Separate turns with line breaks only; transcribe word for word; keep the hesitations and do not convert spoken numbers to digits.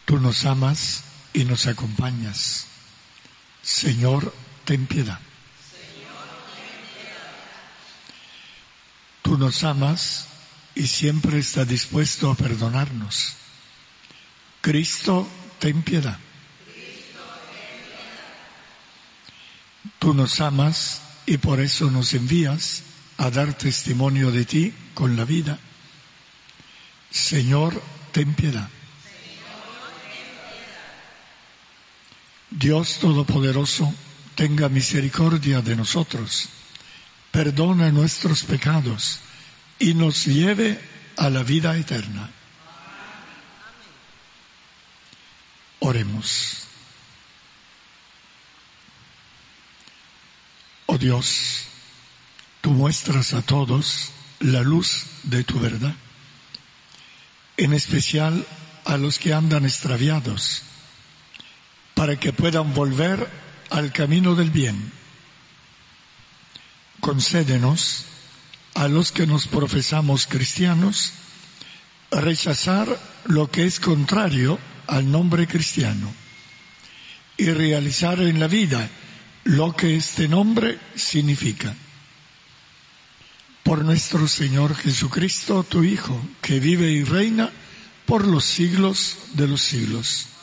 Tú nos amas y nos acompañas. Señor, ten piedad. Tú nos amas y siempre estás dispuesto a perdonarnos. Cristo, ten piedad. Tú nos amas y por eso nos envías a dar testimonio de ti con la vida. Señor, ten piedad. Dios Todopoderoso, tenga misericordia de nosotros, perdona nuestros pecados y nos lleve a la vida eterna. Oremos. Oh Dios, tú muestras a todos la luz de tu verdad, en especial a los que andan extraviados, para que puedan volver al camino del bien. Concédenos, a los que nos profesamos cristianos, rechazar lo que es contrario al nombre cristiano y realizar en la vida lo que este nombre significa. Por nuestro Señor Jesucristo, tu Hijo, que vive y reina por los siglos de los siglos.